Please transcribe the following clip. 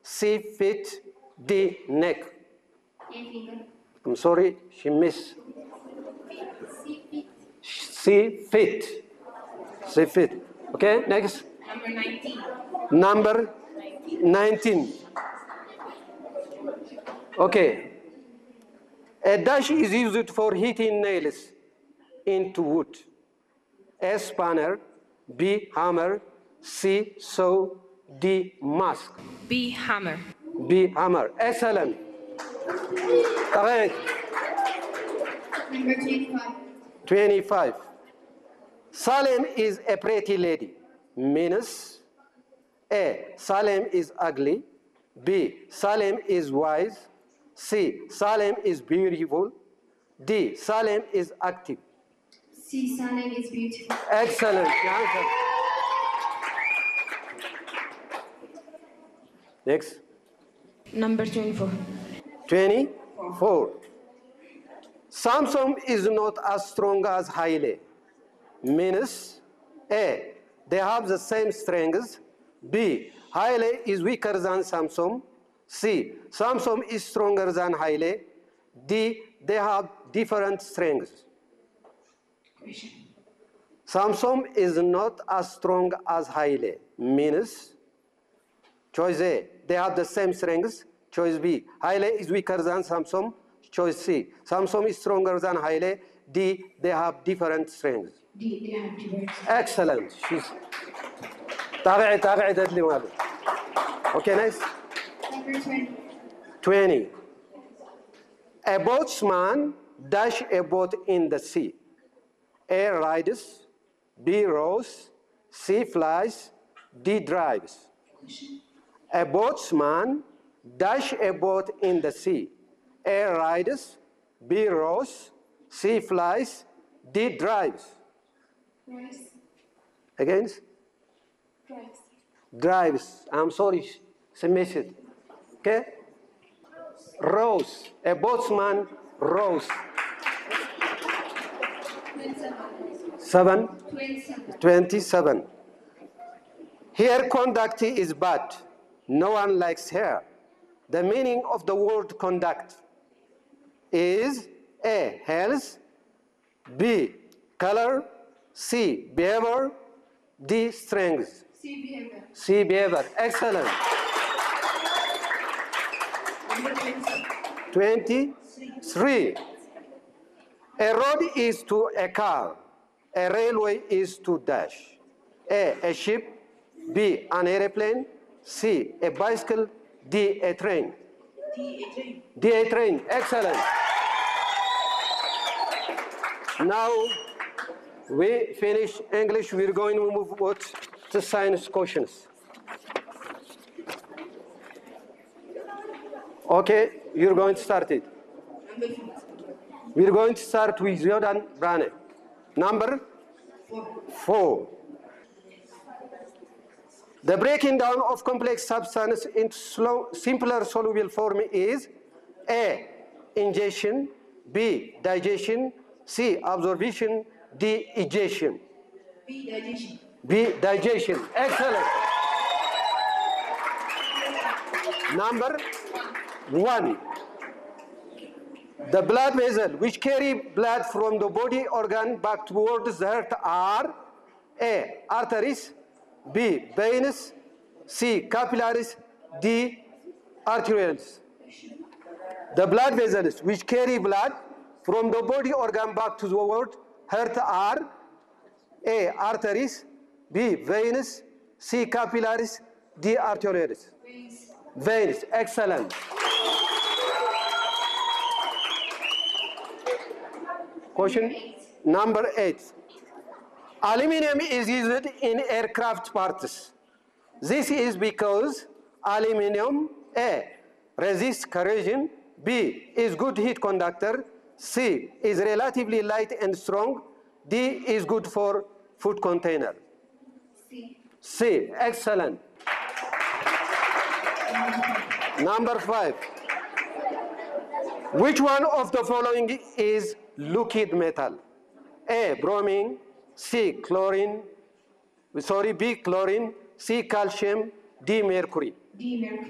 C, feet, D, neck. Finger. I'm sorry, she missed. C, feet. C, feet. Okay, next. Number 19. Number 19. Okay. A dash is used for hitting nails into wood. A spanner, B, hammer, C, saw, D, mask. B, hammer. B, hammer. Excellent. Correct. Number 25. 25. Salem is a pretty lady. Means A, Salem is ugly. B, Salem is wise. C, Salem is beautiful. D, Salem is active. C, Salem is beautiful. Excellent answer. Next. Number 24. 24. Samson is not as strong as Haile. Means A, they have the same strengths. B, Haile is weaker than Samson. C, Samson is stronger than Haile. D, they have different strengths. Question. Samson is not as strong as Haile. Means choice A, they have the same strengths. Choice B, Haile is weaker than Samson. Choice C, Samson is stronger than Haile. D, they have different strengths. D, they have different. Excellent. She's تابعي دلي ماله. Okay, next. Number 20. 20. A boatsman dash a boat in the sea. A, rides. B, rows. C, flies. D, drives. Question. A boatsman dash a boat in the sea. A, rides. B, rows. C, flies. D, drives. Drives. Again? Drives. Drives. I'm sorry, it's a message. Okay? Rows. A boatsman rows. 27. 7. 27. Her conduct is bad. No one likes her. The meaning of the word conduct is A, health, B, color, C, behavior, D, strength. C, behavior. C, behavior. Excellent. Number 20. 23. A road is to a car. A railway is to dash. A ship. B, an airplane. C, a bicycle. D, a train. D, a train. D, a train. Excellent. Now we finish English. We're going to move on to science questions. Okay, you're going to start it. Number 4. We're going to start with Jordan Brane. Number 4. The breaking down of complex substance into simpler soluble form is A, ingestion, B, digestion, C, absorption, D, egestion. B, digestion. B, digestion. Excellent. Number 1. The blood vessel which carry blood from the body organ back towards the heart are A, arteries, B, veins, C, capillaries, D, arterioles. The blood vessels which carry blood from the body organ back to the heart are A, arteries, B, veins, C, capillaries, D, arterioles. Veins. Veins. Excellent. Question number 8. Aluminum is used in aircraft parts. This is because aluminum A, resists corrosion, B, is good heat conductor, C, is relatively light and strong, D, is good for food container. C. C. Excellent. Number 5. Which one of the following is liquid metal? A, bromine, C, chlorine, B, chlorine, C, calcium, D, mercury. D, mercury.